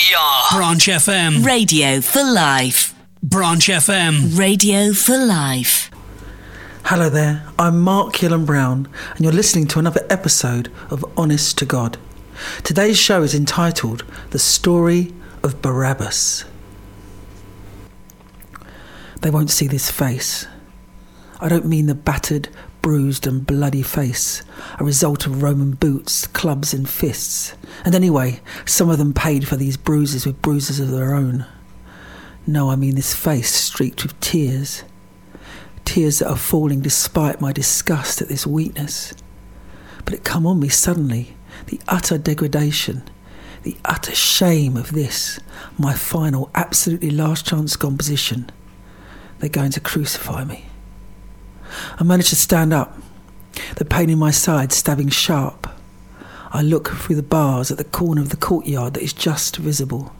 Courtyard. Branch FM. Radio for life. Branch FM. Radio for life. Hello there, I'm Mark Gillen-Brown, and you're listening to another episode of Honest to God. Today's show is entitled The Story of Barabbas. They won't see this face. I don't mean the battered, bruised and bloody face, a result of Roman boots, clubs and fists. And anyway, some of them paid for these bruises with bruises of their own. No, I mean this face streaked with tears. Tears that are falling despite my disgust at this weakness. But it come on me suddenly, the utter degradation, the utter shame of this, my final, absolutely last chance composition. They're going to crucify me. I manage to stand up, the pain in my side stabbing sharp. I look through the bars at the corner of the courtyard that is just visible.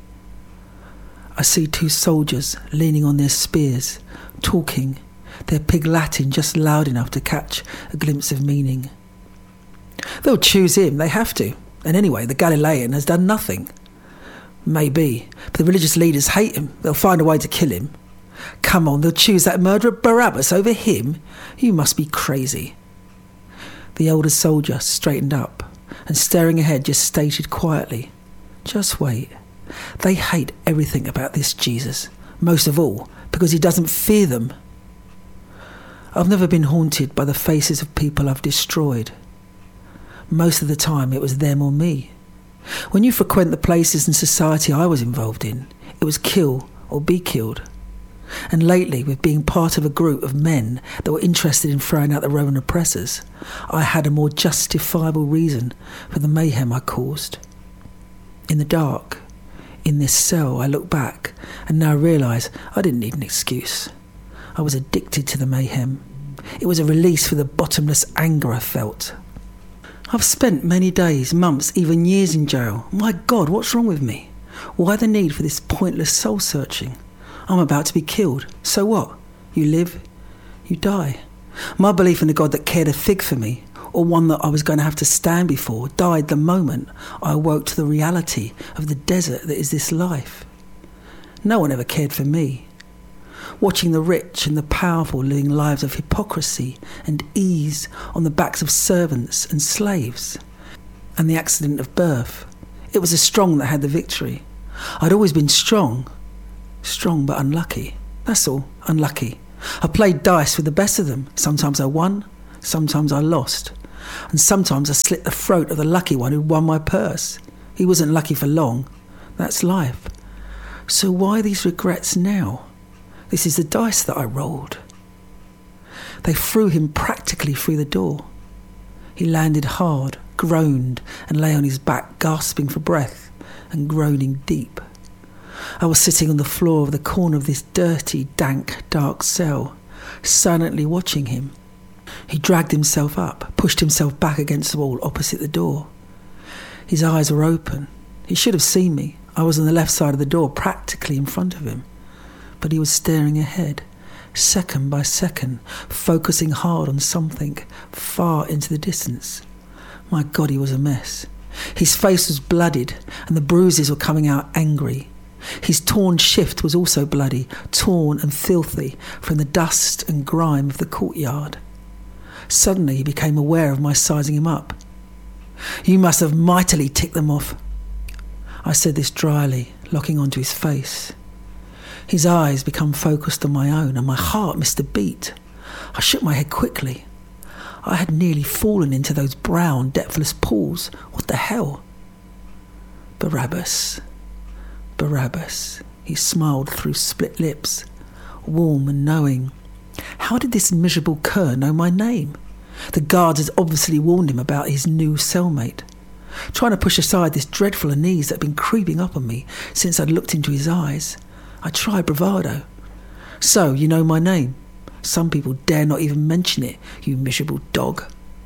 I see two soldiers leaning on their spears, talking, their pig Latin just loud enough to catch a glimpse of meaning. They'll choose him, they have to. And anyway, the Galilean has done nothing. Maybe, but the religious leaders hate him. They'll find a way to kill him. Come on, they'll choose that murderer Barabbas over him? You must be crazy. The older soldier straightened up and staring ahead just stated quietly, just wait. They hate everything about this Jesus, most of all because he doesn't fear them. I've never been haunted by the faces of people I've destroyed. Most of the time it was them or me. When you frequent the places in society I was involved in, it was kill or be killed. And lately, with being part of a group of men that were interested in throwing out the Roman oppressors, I had a more justifiable reason for the mayhem I caused. In the dark, in this cell, I look back and now realise I didn't need an excuse. I was addicted to the mayhem. It was a release for the bottomless anger I felt. I've spent many days, months, even years in jail. My God, what's wrong with me? Why the need for this pointless soul-searching? I'm about to be killed. So what? You live, you die. My belief in a God that cared a fig for me, or one that I was going to have to stand before, died the moment I awoke to the reality of the desert that is this life. No one ever cared for me. Watching the rich and the powerful living lives of hypocrisy and ease on the backs of servants and slaves, and the accident of birth. It was the strong that had the victory. I'd always been strong but unlucky. That's all, unlucky. I played dice with the best of them. Sometimes I won, sometimes I lost. And sometimes I slit the throat of the lucky one who'd won my purse. He wasn't lucky for long. That's life. So why these regrets now? This is the dice that I rolled. They threw him practically through the door. He landed hard, groaned, and lay on his back, gasping for breath and groaning deep. I was sitting on the floor of the corner of this dirty, dank, dark cell, silently watching him. He dragged himself up, pushed himself back against the wall opposite the door. His eyes were open. He should have seen me. I was on the left side of the door, practically in front of him. But he was staring ahead, second by second, focusing hard on something far into the distance. My God, he was a mess. His face was bloodied, and the bruises were coming out angry. His torn shift was also bloody, torn and filthy from the dust and grime of the courtyard. Suddenly he became aware of my sizing him up. You must have mightily ticked them off. I said this dryly, locking onto his face. His eyes became focused on my own, and my heart missed a beat. I shook my head quickly. I had nearly fallen into those brown, depthless pools. What the hell? Barabbas. Barabbas. He smiled through split lips, warm and knowing. How did this miserable cur know my name? The guards had obviously warned him about his new cellmate. Trying to push aside this dreadful unease that had been creeping up on me since I'd looked into his eyes, I tried bravado. So, you know my name? Some people dare not even mention it, you miserable dog.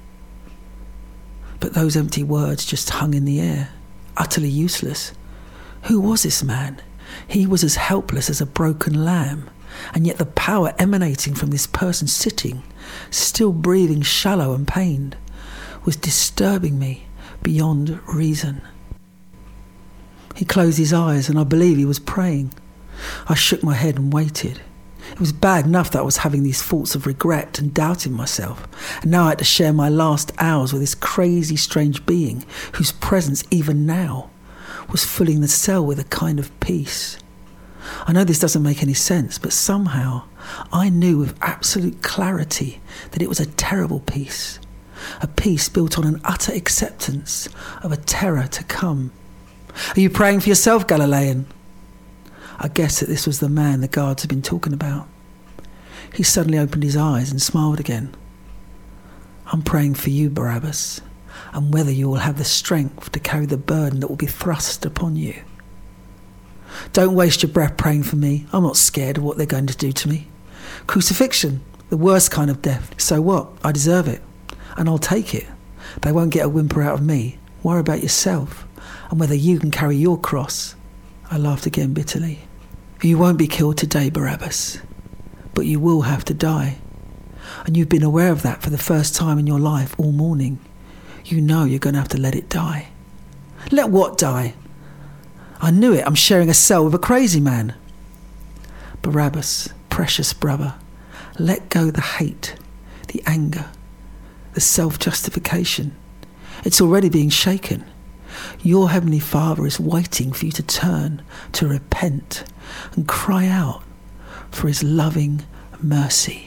But those empty words just hung in the air, utterly useless. Who was this man? He was as helpless as a broken lamb, and yet the power emanating from this person sitting, still breathing shallow and pained, was disturbing me beyond reason. He closed his eyes and I believe he was praying. I shook my head and waited. It was bad enough that I was having these thoughts of regret and doubting myself, and now I had to share my last hours with this crazy, strange being whose presence, even now, was filling the cell with a kind of peace. I know this doesn't make any sense, but somehow I knew with absolute clarity that it was a terrible peace, a peace built on an utter acceptance of a terror to come. Are you praying for yourself, Galilean? I guessed that this was the man the guards had been talking about. He suddenly opened his eyes and smiled again. I'm praying for you, Barabbas, and whether you will have the strength to carry the burden that will be thrust upon you. Don't waste your breath praying for me. I'm not scared of what they're going to do to me. Crucifixion, the worst kind of death. So what? I deserve it, and I'll take it. They won't get a whimper out of me. Worry about yourself, and whether you can carry your cross. I laughed again bitterly. You won't be killed today, Barabbas, but you will have to die. And you've been aware of that for the first time in your life all morning. You know you're going to have to let it die. Let what die? I knew it. I'm sharing a cell with a crazy man. Barabbas, precious brother, let go the hate, the anger, the self-justification. It's already being shaken. Your Heavenly Father is waiting for you to turn, to repent, and cry out for his loving mercy.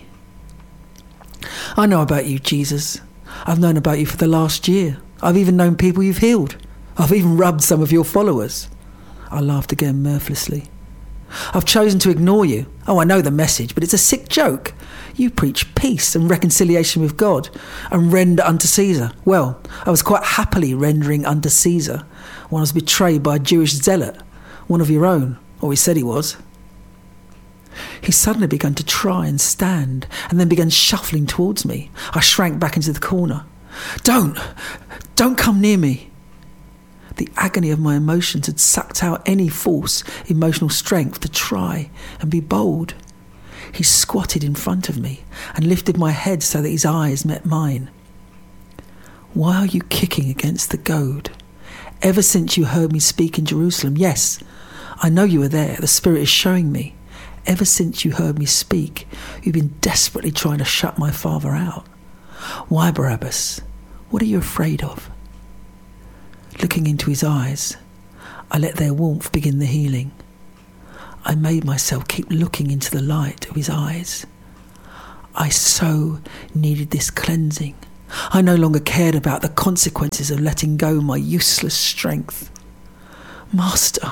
I know about you, Jesus. I've known about you for the last year. I've even known people you've healed. I've even rubbed some of your followers. I laughed again mirthlessly. I've chosen to ignore you. Oh, I know the message, but it's a sick joke. You preach peace and reconciliation with God and render unto Caesar. Well, I was quite happily rendering unto Caesar when I was betrayed by a Jewish zealot, one of your own, or he said he was. He suddenly began to try and stand and then began shuffling towards me. I shrank back into the corner. Don't come near me. The agony of my emotions had sucked out any false emotional strength to try and be bold. He squatted in front of me and lifted my head so that his eyes met mine. Why are you kicking against the goad? Ever since you heard me speak in Jerusalem, yes, I know you were there, the Spirit is showing me. Ever since you heard me speak, you've been desperately trying to shut my Father out. Why, Barabbas? What are you afraid of? Looking into his eyes, I let their warmth begin the healing. I made myself keep looking into the light of his eyes. I so needed this cleansing. I no longer cared about the consequences of letting go my useless strength. Master,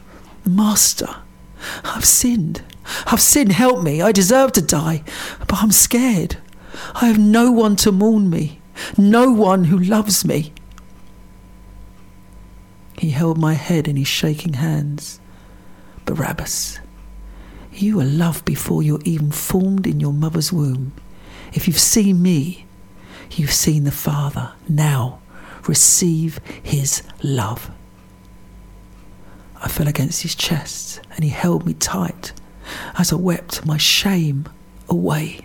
I've sinned, help me. I deserve to die, but I'm scared. I have no one to mourn me, no one who loves me. He held my head in his shaking hands. Barabbas, you are loved before you're even formed in your mother's womb. If you've seen me, you've seen the Father. Now, receive his love. I fell against his chest and he held me tight as I wept my shame away.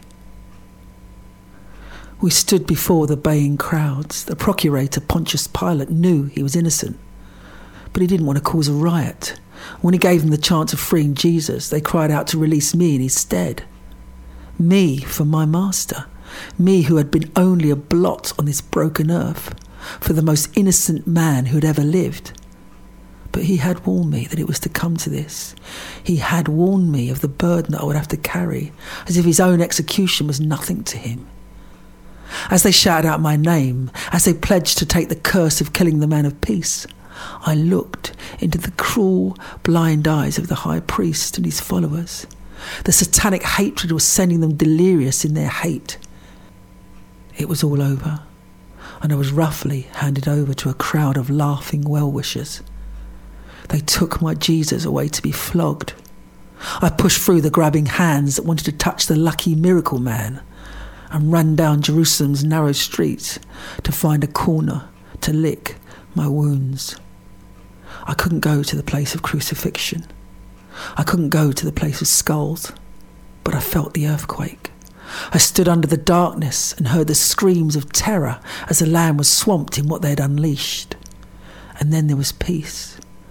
We stood before the baying crowds. The procurator, Pontius Pilate, knew he was innocent, but he didn't want to cause a riot. When he gave them the chance of freeing Jesus, they cried out to release me in his stead. Me for my master. Me who had been only a blot on this broken earth, for the most innocent man who had ever lived. But he had warned me that it was to come to this. He had warned me of the burden that I would have to carry, as if his own execution was nothing to him. As they shouted out my name, as they pledged to take the curse of killing the man of peace, I looked into the cruel, blind eyes of the high priest and his followers. The satanic hatred was sending them delirious in their hate. It was all over, and I was roughly handed over to a crowd of laughing well-wishers. They took my Jesus away to be flogged. I pushed through the grabbing hands that wanted to touch the lucky miracle man and ran down Jerusalem's narrow streets to find a corner to lick my wounds. I couldn't go to the place of crucifixion. I couldn't go to the place of skulls, but I felt the earthquake. I stood under the darkness and heard the screams of terror as the land was swamped in what they had unleashed. And then there was peace,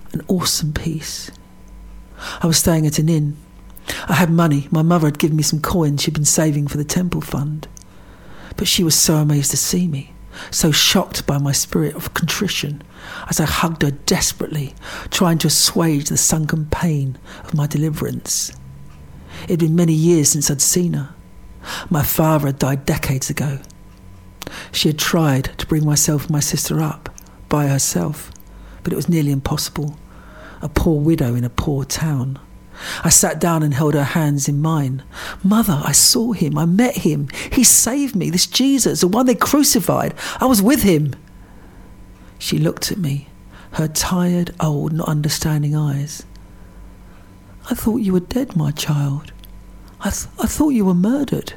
an awesome peace. I was staying at an inn. I had money. My mother had given me some coins she'd been saving for the temple fund. But she was so amazed to see me, so shocked by my spirit of contrition, as I hugged her desperately, trying to assuage the sunken pain of my deliverance. It had been many years since I'd seen her. My father had died decades ago. She had tried to bring myself and my sister up by herself, but it was nearly impossible. A poor widow in a poor town. I sat down and held her hands in mine. Mother, I saw him. I met him. He saved me. This Jesus, the one they crucified. I was with him. She looked at me, her tired, old, not understanding eyes. I thought you were dead, my child. I thought you were murdered.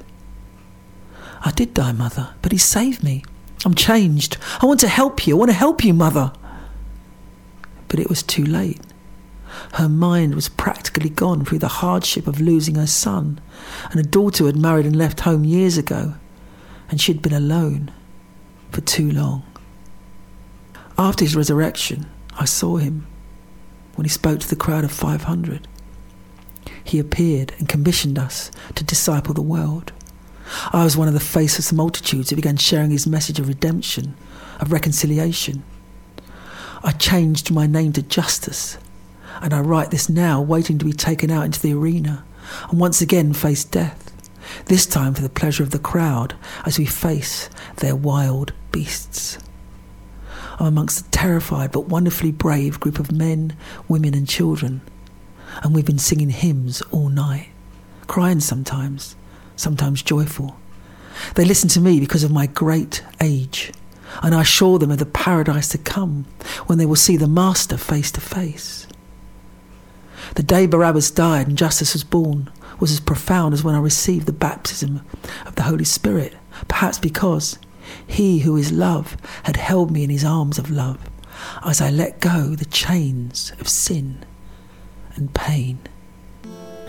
I did die, Mother, but he saved me. I'm changed. I want to help you. I want to help you, Mother. But it was too late. Her mind was practically gone through the hardship of losing her son and a daughter who had married and left home years ago, and she'd been alone for too long. After his resurrection, I saw him when he spoke to the crowd of 500. He appeared and commissioned us to disciple the world. I was one of the faceless multitudes who began sharing his message of redemption, of reconciliation. I changed my name to Justus, and I write this now, waiting to be taken out into the arena and once again face death, this time for the pleasure of the crowd as we face their wild beasts. I'm amongst a terrified but wonderfully brave group of men, women and children, and we've been singing hymns all night, crying sometimes joyful. They listen to me because of my great age, and I assure them of the paradise to come when they will see the Master face to face. The day Barabbas died and Justus was born was as profound as when I received the baptism of the Holy Spirit, perhaps because he who is love had held me in his arms of love as I let go the chains of sin and pain.